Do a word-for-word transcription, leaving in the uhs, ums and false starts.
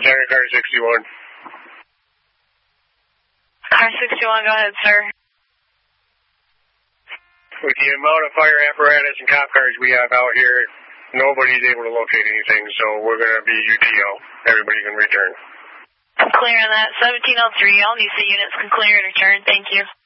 Target car sixty-one. Car sixty-one, go ahead, sir. With the amount of fire apparatus and cop cars we have out here, nobody's able to locate anything, so we're going to be U T O. Everybody can return. I'm clear on that. seventeen oh three, all N I S A units can clear and return. Thank you.